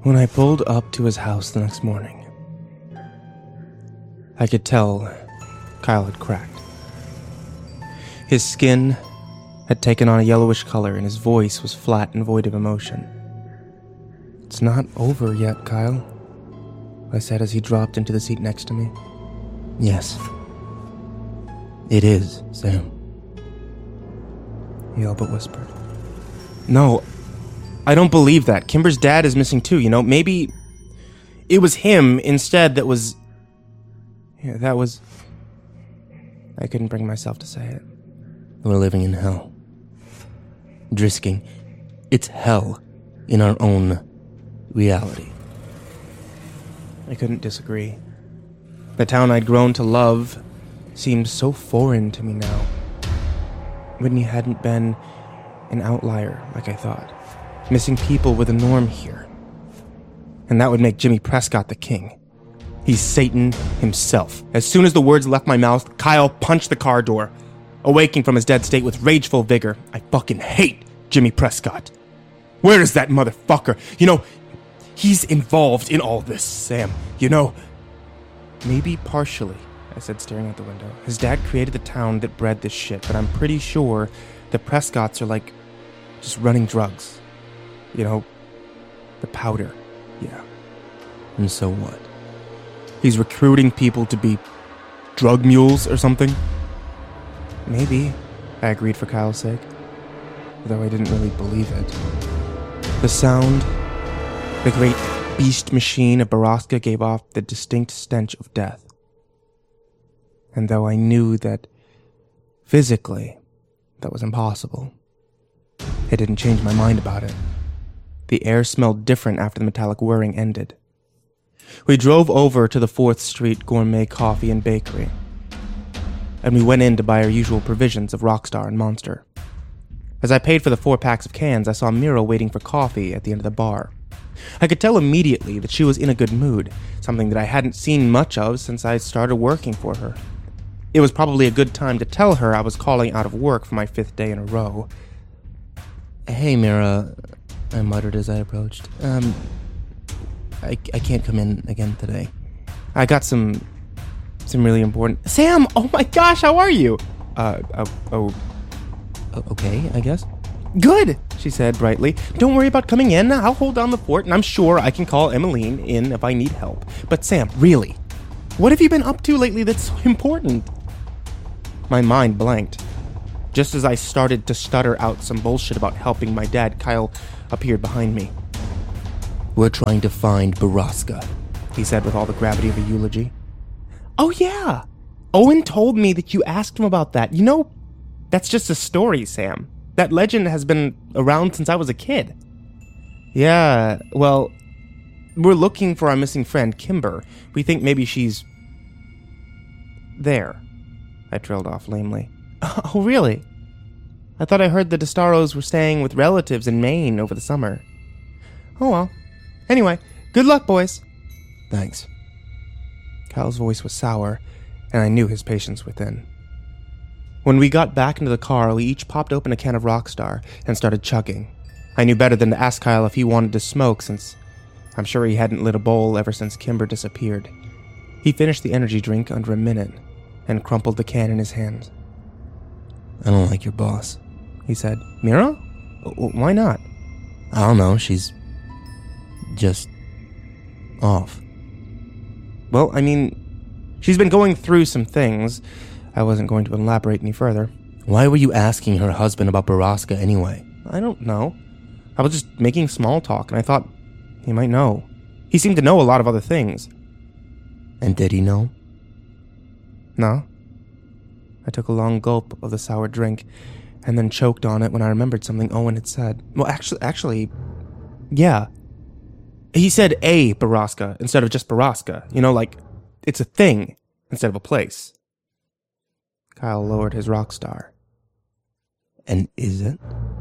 When I pulled up to his house the next morning, I could tell Kyle had cracked. His skin had taken on a yellowish color and his voice was flat and void of emotion. "It's not over yet, Kyle," I said as he dropped into the seat next to me. "Yes, it is, Sam," he all but whispered. "No, I don't believe that. Kimber's dad is missing too, Maybe it was him instead that was... Yeah, that was... I couldn't bring myself to say it. We're living in hell. Drisking, it's hell in our own reality." I couldn't disagree. The town I'd grown to love seemed so foreign to me now. Whitney hadn't been an outlier like I thought. Missing people were the norm here. And that would make Jimmy Prescott the king. He's Satan himself. As soon as the words left my mouth, Kyle punched the car door, awaking from his dead state with rageful vigor. I fucking hate Jimmy Prescott. Where is that motherfucker? He's involved in all this, Sam. Maybe partially, I said, staring out the window. His dad created the town that bred this shit, but I'm pretty sure the Prescotts are like just running drugs. The powder. Yeah. And so what? He's recruiting people to be drug mules or something? Maybe, I agreed for Kyle's sake, though I didn't really believe it. The sound, the great beast machine of Baraska gave off the distinct stench of death. And though I knew that physically that was impossible, it didn't change my mind about it. The air smelled different after the metallic whirring ended. We drove over to the 4th Street Gourmet Coffee and Bakery, and we went in to buy our usual provisions of Rockstar and Monster. As I paid for the 4 packs of cans, I saw Mira waiting for coffee at the end of the bar. I could tell immediately that she was in a good mood, something that I hadn't seen much of since I started working for her. It was probably a good time to tell her I was calling out of work for my 5th day in a row. "Hey, Mira," I muttered as I approached. I can't come in again today. I got some really important... Sam! Oh my gosh, how are you? Okay, I guess. Good, she said brightly. Don't worry about coming in. I'll hold down the fort, and I'm sure I can call Emmeline in if I need help. But Sam, really, what have you been up to lately that's so important? My mind blanked. Just as I started to stutter out some bullshit about helping my dad, Kyle appeared behind me. "We're trying to find Baraska," he said with all the gravity of a eulogy. Oh yeah, Owen told me that you asked him about that. That's just a story, Sam. That legend has been around since I was a kid. Yeah, well, we're looking for our missing friend, Kimber. We think maybe she's... there. I trailed off lamely. Oh, really? I thought I heard the DeStaros were staying with relatives in Maine over the summer. Oh well. Anyway, good luck, boys. "Thanks." Kyle's voice was sour, and I knew his patience within. When we got back into the car, we each popped open a can of Rockstar and started chugging. I knew better than to ask Kyle if he wanted to smoke, since I'm sure he hadn't lit a bowl ever since Kimber disappeared. He finished the energy drink under a minute and crumpled the can in his hands. "I don't like your boss," he said. Mira? Why not? "I don't know, she's just off." Well, she's been going through some things. I wasn't going to elaborate any further. "Why were you asking her husband about Baraska anyway?" I don't know. I was just making small talk, and I thought he might know. He seemed to know a lot of other things. "And did he know?" No. I took a long gulp of the sour drink, and then choked on it when I remembered something Owen had said. Well, actually, yeah. He said a Baraska instead of just Baraska. Like, it's a thing instead of a place. Kyle lowered his Rockstar. "And is it?"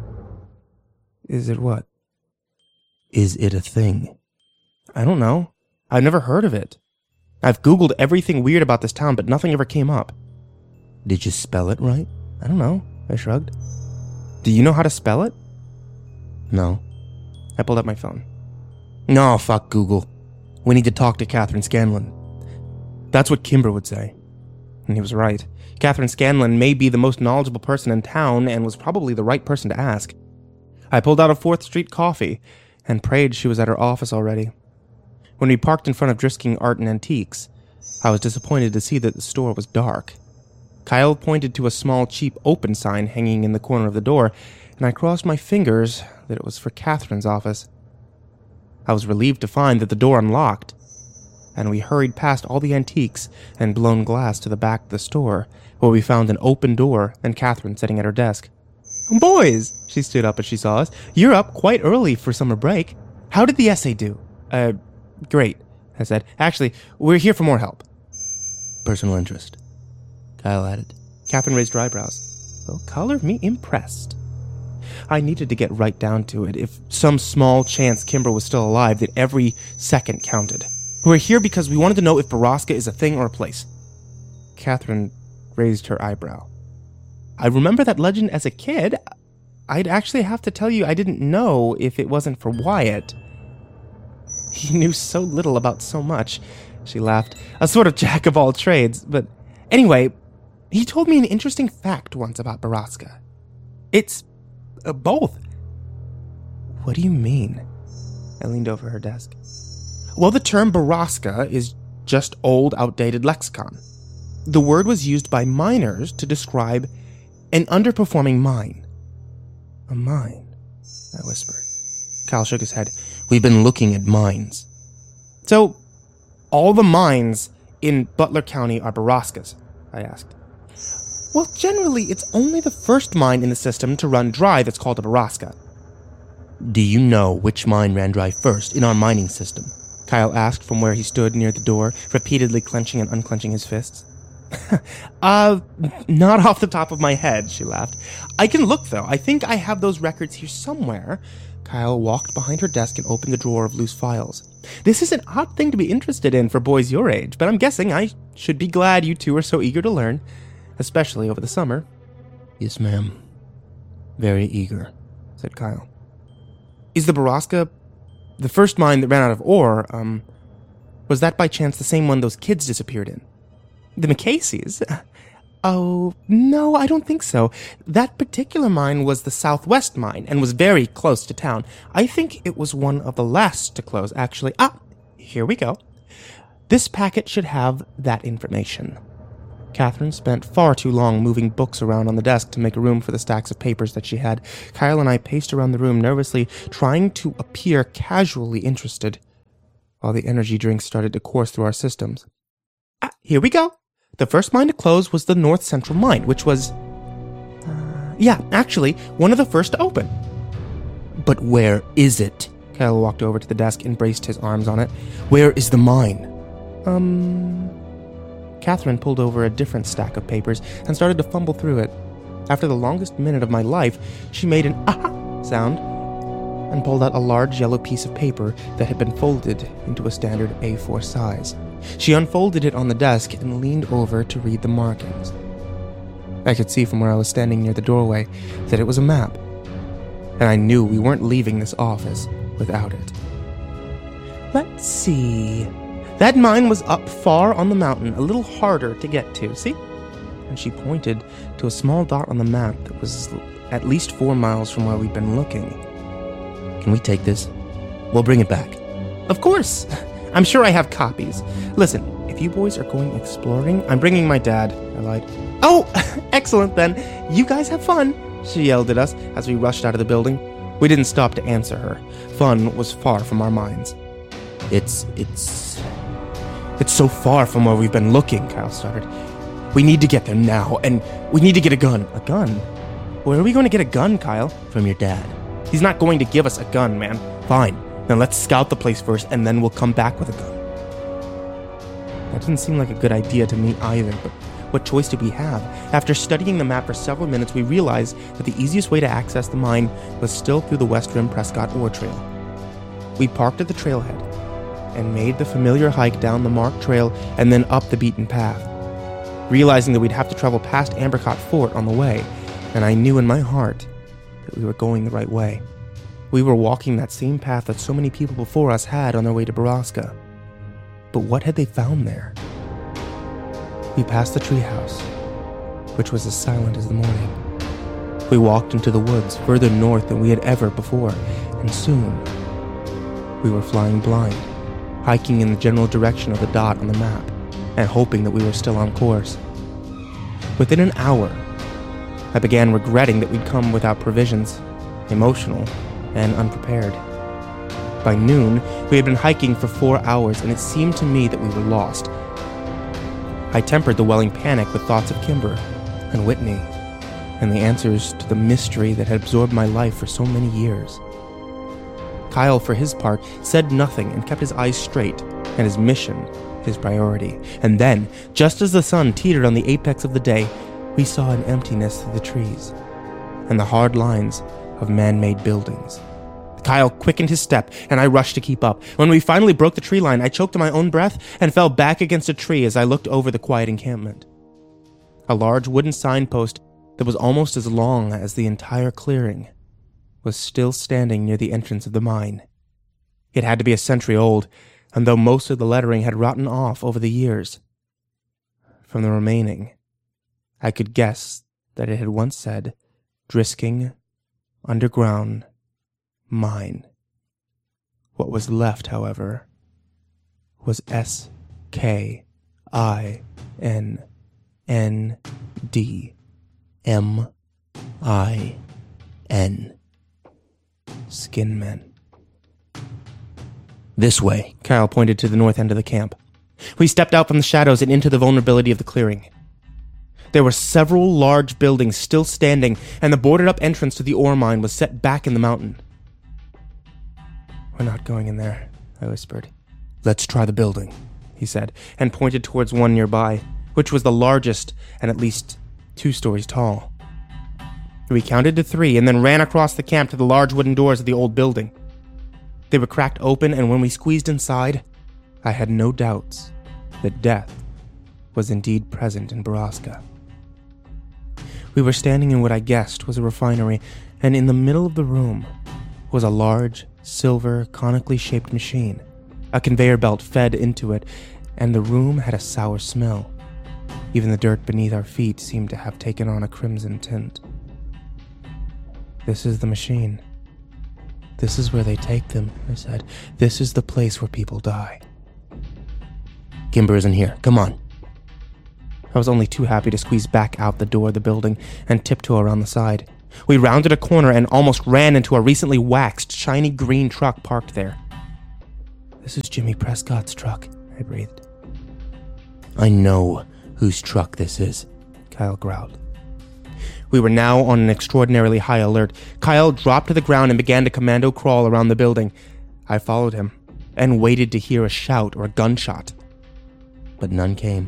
Is it what? "Is it a thing?" I don't know. I've never heard of it. I've Googled everything weird about this town, but nothing ever came up. "Did you spell it right?" I don't know, I shrugged. Do you know how to spell it? "No." I pulled up my phone. No, fuck Google. We need to talk to Catherine Scanlon. That's what Kimber would say. And he was right. Catherine Scanlon may be the most knowledgeable person in town and was probably the right person to ask. I pulled out a 4th Street coffee and prayed she was at her office already. When we parked in front of Drisking Art and Antiques, I was disappointed to see that the store was dark. Kyle pointed to a small, cheap open sign hanging in the corner of the door, and I crossed my fingers that it was for Catherine's office. I was relieved to find that the door unlocked, and we hurried past all the antiques and blown glass to the back of the store, where we found an open door and Catherine sitting at her desk. "Boys," she stood up as she saw us, "you're up quite early for summer break. How did the essay do?" Great," I said. "Actually, we're here for more help." Personal interest, Kyle added. Catherine raised her eyebrows. Well, color me impressed. I needed to get right down to it. If some small chance Kimber was still alive, that every second counted. We're here because we wanted to know if Borrasca is a thing or a place. Catherine raised her eyebrow. I remember that legend as a kid. I'd actually have to tell you I didn't know if it wasn't for Wyatt. He knew so little about so much, she laughed. A sort of jack of all trades, but anyway, he told me an interesting fact once about Borrasca. It's both. What do you mean? I leaned over her desk. Well, the term Borrasca is just old, outdated lexicon. The word was used by miners to describe an underperforming mine. A mine, I whispered. Kyle shook his head. We've been looking at mines. So, all the mines in Butler County are Borrascas? I asked. Well, generally, it's only the first mine in the system to run dry that's called a Borrasca. Do you know which mine ran dry first in our mining system? Kyle asked from where he stood near the door, repeatedly clenching and unclenching his fists. Not off the top of my head, she laughed. I can look, though. I think I have those records here somewhere. Kyle walked behind her desk and opened a drawer of loose files. This is an odd thing to be interested in for boys your age, but I'm guessing I should be glad you two are so eager to learn, especially over the summer. Yes, ma'am. Very eager, said Kyle. Is the Borrasca the first mine that ran out of ore? Was that by chance the same one those kids disappeared in? The McCaseys? Oh, no, I don't think so. That particular mine was the Southwest mine and was very close to town. I think it was one of the last to close, actually. Here we go. This packet should have that information. Catherine spent far too long moving books around on the desk to make room for the stacks of papers that she had. Kyle and I paced around the room nervously, trying to appear casually interested, while the energy drinks started to course through our systems. Here we go. The first mine to close was the North Central Mine, which was... actually, one of the first to open. But where is it? Kyle walked over to the desk and braced his arms on it. Where is the mine? Catherine pulled over a different stack of papers and started to fumble through it. After the longest minute of my life, she made an aha sound and pulled out a large yellow piece of paper that had been folded into a standard A4 size. She unfolded it on the desk and leaned over to read the markings. I could see from where I was standing near the doorway that it was a map, and I knew we weren't leaving this office without it. Let's see. That mine was up far on the mountain, a little harder to get to, see? And she pointed to a small dot on the map that was at least 4 miles from where we'd been looking. Can we take this? We'll bring it back. Of course. I'm sure I have copies. Listen, if you boys are going exploring, I'm bringing my dad, I lied. Oh, excellent then. You guys have fun, she yelled at us as we rushed out of the building. We didn't stop to answer her. Fun was far from our minds. It's so far from where we've been looking, Kyle started. We need to get there now, and we need to get a gun. A gun? Where are we going to get a gun, Kyle? From your dad. He's not going to give us a gun, man. Fine. Now let's scout the place first, and then we'll come back with a gun. That didn't seem like a good idea to me either, but what choice did we have? After studying the map for several minutes, we realized that the easiest way to access the mine was still through the West Rim Prescott Ore Trail. We parked at the trailhead and made the familiar hike down the marked trail and then up the beaten path, realizing that we'd have to travel past Ambercott Fort on the way, and I knew in my heart that we were going the right way. We were walking that same path that so many people before us had on their way to Baraska. But what had they found there? We passed the treehouse, which was as silent as the morning. We walked into the woods further north than we had ever before, and soon we were flying blind, hiking in the general direction of the dot on the map, and hoping that we were still on course. Within an hour, I began regretting that we'd come without provisions, emotional and unprepared. By noon, we had been hiking for 4 hours, and it seemed to me that we were lost. I tempered the welling panic with thoughts of Kimber and Whitney, and the answers to the mystery that had absorbed my life for so many years. Kyle, for his part, said nothing and kept his eyes straight, and his mission his priority. And then, just as the sun teetered on the apex of the day, we saw an emptiness through the trees and the hard lines of man-made buildings. Kyle quickened his step, and I rushed to keep up. When we finally broke the tree line, I choked on my own breath and fell back against a tree as I looked over the quiet encampment. A large wooden signpost that was almost as long as the entire clearing was still standing near the entrance of the mine. It had to be a century old, and though most of the lettering had rotten off over the years, from the remaining, I could guess that it had once said, Drisking Underground Mine. What was left, however, was SKINNDMIN. Skinmen. This way, Kyle pointed to the north end of the camp. We stepped out from the shadows and into the vulnerability of the clearing. There were several large buildings still standing, and the boarded-up entrance to the ore mine was set back in the mountain. We're not going in there, I whispered. Let's try the building, he said, and pointed towards one nearby, which was the largest and at least 2 stories tall. We counted to 3 and then ran across the camp to the large wooden doors of the old building. They were cracked open, and when we squeezed inside, I had no doubts that death was indeed present in Baraska. We were standing in what I guessed was a refinery, and in the middle of the room was a large, silver, conically shaped machine. A conveyor belt fed into it, and the room had a sour smell. Even the dirt beneath our feet seemed to have taken on a crimson tint. This is the machine. This is where they take them, I said. This is the place where people die. Kimber isn't here. Come on. I was only too happy to squeeze back out the door of the building and tiptoe around the side. We rounded a corner and almost ran into a recently waxed, shiny green truck parked there. This is Jimmy Prescott's truck, I breathed. I know whose truck this is, Kyle growled. We were now on an extraordinarily high alert. Kyle dropped to the ground and began to commando crawl around the building. I followed him and waited to hear a shout or a gunshot. But none came.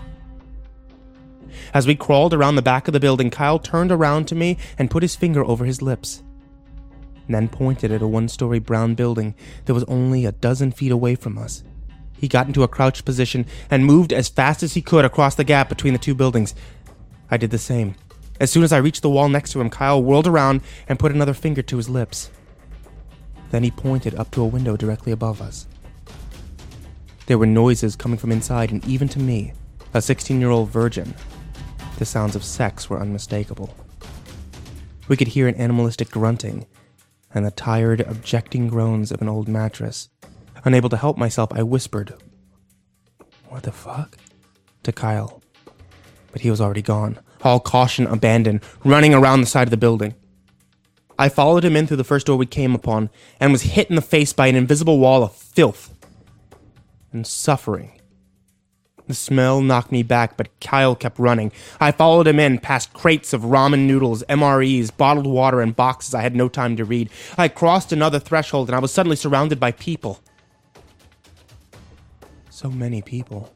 As we crawled around the back of the building, Kyle turned around to me and put his finger over his lips, and then pointed at a 1-story brown building that was only 12 feet away from us. He got into a crouched position and moved as fast as he could across the gap between the 2 buildings. I did the same. As soon as I reached the wall next to him, Kyle whirled around and put another finger to his lips. Then he pointed up to a window directly above us. There were noises coming from inside, and even to me, a 16-year-old virgin, the sounds of sex were unmistakable. We could hear an animalistic grunting and the tired, objecting groans of an old mattress. Unable to help myself, I whispered, "What the fuck?" to Kyle. But he was already gone, all caution abandoned, running around the side of the building. I followed him in through the first door we came upon and was hit in the face by an invisible wall of filth and suffering. The smell knocked me back, but Kyle kept running. I followed him in, past crates of ramen noodles, MREs, bottled water, and boxes I had no time to read. I crossed another threshold, and I was suddenly surrounded by people. So many people.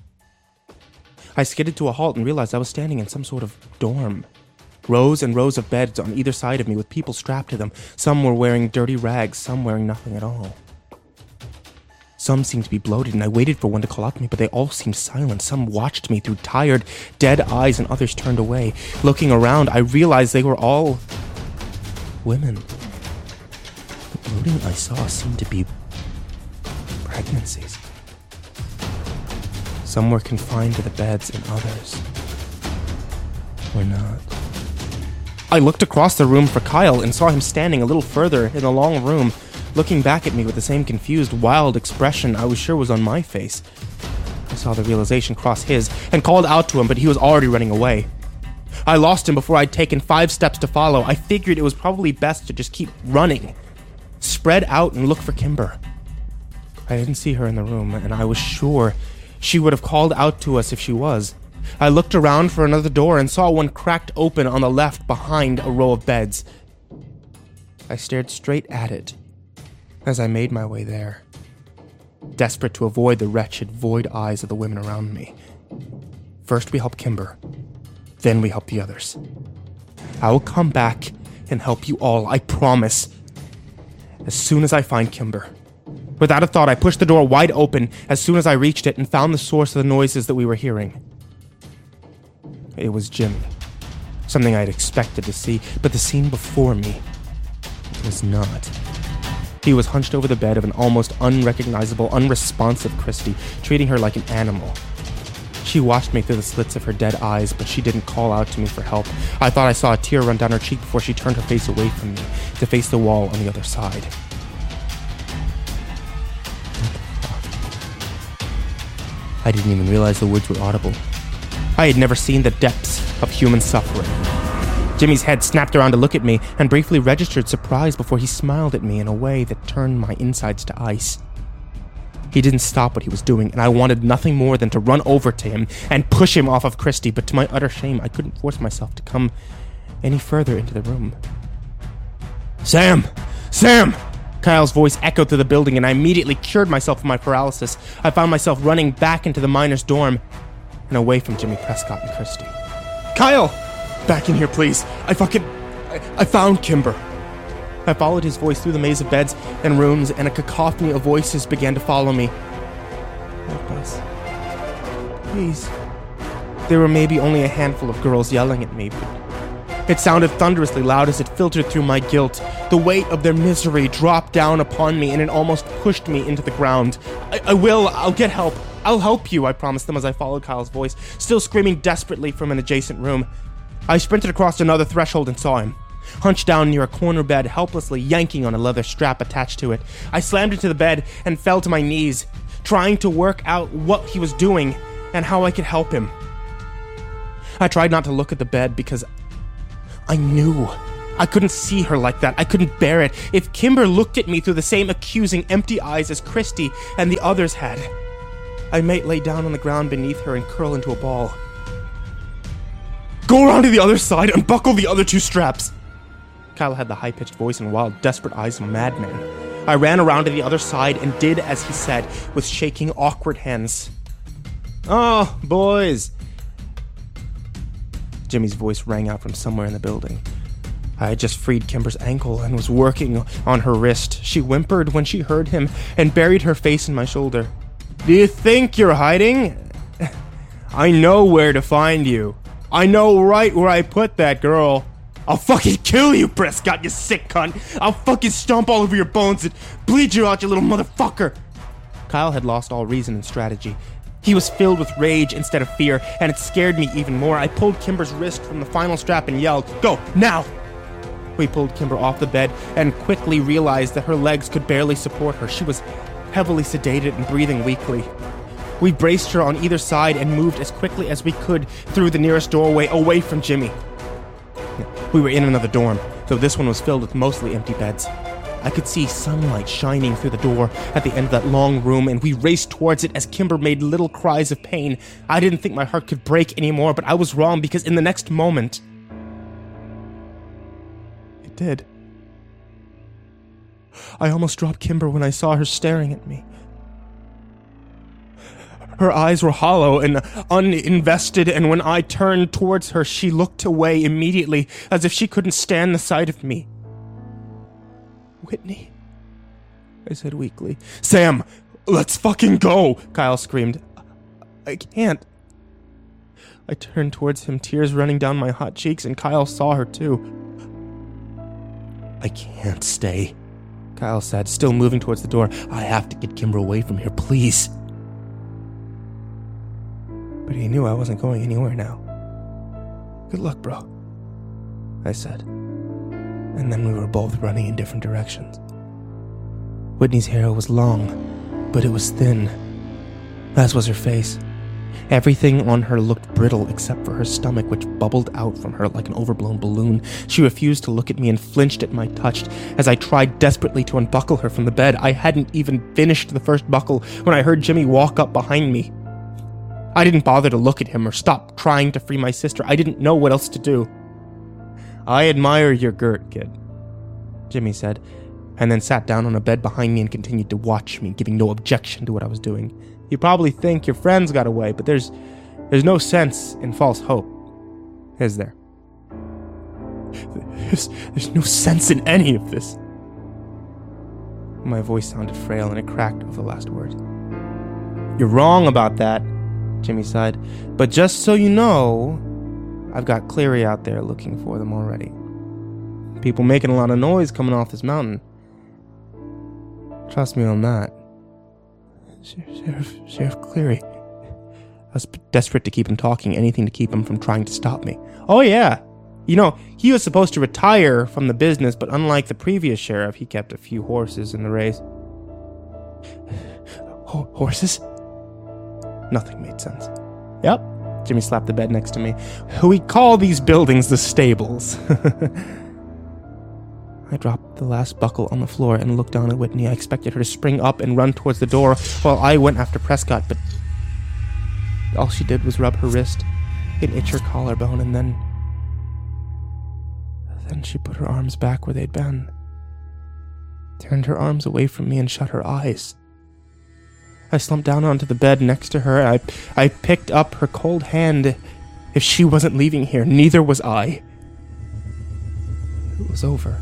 I skidded to a halt and realized I was standing in some sort of dorm. Rows and rows of beds on either side of me with people strapped to them. Some were wearing dirty rags, some wearing nothing at all. Some seemed to be bloated, and I waited for one to call out to me, but they all seemed silent. Some watched me through tired, dead eyes, and others turned away. Looking around, I realized they were all women. everything I saw seemed to be pregnancies. Some were confined to the beds and others were not. I looked across the room for Kyle and saw him standing a little further in the long room, looking back at me with the same confused, wild expression I was sure was on my face. I saw the realization cross his and called out to him, but he was already running away. I lost him before I'd taken 5 steps to follow. I figured it was probably best to just keep running, spread out and look for Kimber. I didn't see her in the room, and I was sure she would have called out to us if she was. I looked around for another door and saw one cracked open on the left behind a row of beds. I stared straight at it as I made my way there, desperate to avoid the wretched, void eyes of the women around me. First we help Kimber, then we help the others. I will come back and help you all, I promise, as soon as I find Kimber. Without a thought, I pushed the door wide open as soon as I reached it and found the source of the noises that we were hearing. It was Jimmy. Something I had expected to see, but the scene before me was not. He was hunched over the bed of an almost unrecognizable, unresponsive Christy, treating her like an animal. She watched me through the slits of her dead eyes, but she didn't call out to me for help. I thought I saw a tear run down her cheek before she turned her face away from me, to face the wall on the other side. I didn't even realize the words were audible. I had never seen the depths of human suffering. Jimmy's head snapped around to look at me and briefly registered surprise before he smiled at me in a way that turned my insides to ice. He didn't stop what he was doing, and I wanted nothing more than to run over to him and push him off of Christy, but to my utter shame, I couldn't force myself to come any further into the room. Sam! Sam! Kyle's voice echoed through the building, and I immediately cured myself of my paralysis. I found myself running back into the miners' dorm and away from Jimmy Prescott and Christy. Kyle! Back in here, please. I found Kimber. I followed his voice through the maze of beds and rooms, and a cacophony of voices began to follow me. Help us. Please. There were maybe only a handful of girls yelling at me, but it sounded thunderously loud as it filtered through my guilt. The weight of their misery dropped down upon me, and it almost pushed me into the ground. I'll get help. I'll help you, I promised them as I followed Kyle's voice, still screaming desperately from an adjacent room. I sprinted across another threshold and saw him, hunched down near a corner bed, helplessly yanking on a leather strap attached to it. I slammed into the bed and fell to my knees, trying to work out what he was doing and how I could help him. I tried not to look at the bed because I knew I couldn't see her like that. I couldn't bear it. If Kimber looked at me through the same accusing, empty eyes as Christy and the others had, I might lay down on the ground beneath her and curl into a ball. Go around to the other side and buckle the other 2 straps. Kyle had the high-pitched voice and wild, desperate eyes of a madman. I ran around to the other side and did as he said, with shaking, awkward hands. Oh, boys. Jimmy's voice rang out from somewhere in the building. I had just freed Kimber's ankle and was working on her wrist. She whimpered when she heard him and buried her face in my shoulder. Do you think you're hiding? I know where to find you. I know right where I put that girl. I'll fucking kill you, Prescott, you sick cunt. I'll fucking stomp all over your bones and bleed you out, you little motherfucker. Kyle had lost all reason and strategy. He was filled with rage instead of fear, and it scared me even more. I pulled Kimber's wrist from the final strap and yelled, "Go, now!" We pulled Kimber off the bed and quickly realized that her legs could barely support her. She was heavily sedated and breathing weakly. We braced her on either side and moved as quickly as we could through the nearest doorway away from Jimmy. We were in another dorm, though this one was filled with mostly empty beds. I could see sunlight shining through the door at the end of that long room, and we raced towards it as Kimber made little cries of pain. I didn't think my heart could break anymore, but I was wrong because in the next moment, it did. I almost dropped Kimber when I saw her staring at me. Her eyes were hollow and uninvested, and when I turned towards her, she looked away immediately, as if she couldn't stand the sight of me. Whitney, I said weakly. Sam, let's fucking go, Kyle screamed. I can't. I turned towards him, tears running down my hot cheeks, and Kyle saw her too. I can't stay. Kyle said, still moving towards the door. I have to get Kimber away from here, please. But he knew I wasn't going anywhere now. Good luck, bro, I said. And then we were both running in different directions. Whitney's hair was long, but it was thin, as was her face. Everything on her looked brittle except for her stomach, which bubbled out from her like an overblown balloon. She refused to look at me and flinched at my touch as I tried desperately to unbuckle her from the bed. I hadn't even finished the first buckle when I heard Jimmy walk up behind me. I didn't bother to look at him or stop trying to free my sister. I didn't know what else to do. I admire your girt, kid, Jimmy said, and then sat down on a bed behind me and continued to watch me, giving no objection to what I was doing. You probably think your friends got away, but there's no sense in false hope, is there? There's no sense in any of this. My voice sounded frail and it cracked with the last word. You're wrong about that, Jimmy sighed. But just so you know, I've got Cleary out there looking for them already. People making a lot of noise coming off this mountain. Trust me on that. Sheriff Cleary. I was desperate to keep him talking, anything to keep him from trying to stop me. Oh yeah. You know, he was supposed to retire from the business, but unlike the previous sheriff, he kept a few horses in the race. Horses? Nothing made sense. Yep. Jimmy slapped the bed next to me. We call these buildings the stables. I dropped the last buckle on the floor and looked down at Whitney. I expected her to spring up and run towards the door while I went after Prescott, but all she did was rub her wrist and itch her collarbone, and then she put her arms back where they'd been, turned her arms away from me and shut her eyes. I slumped down onto the bed next to her. I picked up her cold hand. If she wasn't leaving here, neither was I. It was over.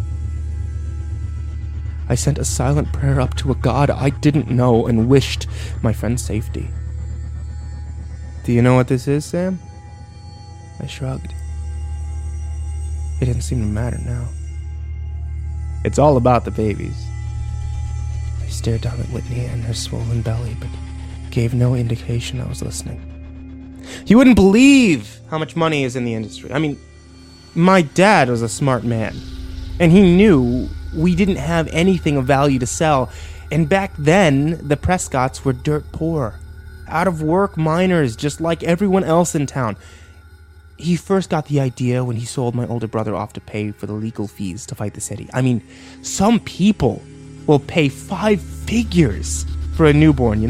I sent a silent prayer up to a god I didn't know and wished my friend's safety. Do you know what this is, Sam? I shrugged. It didn't seem to matter now. It's all about the babies. I stared down at Whitney and her swollen belly, but gave no indication I was listening. You wouldn't believe how much money is in the industry. I mean, my dad was a smart man, and he knew we didn't have anything of value to sell. And back then, the Prescotts were dirt poor, out of work miners just like everyone else in town. He first got the idea when he sold my older brother off to pay for the legal fees to fight the city. I mean, some people will pay 5 figures for a newborn,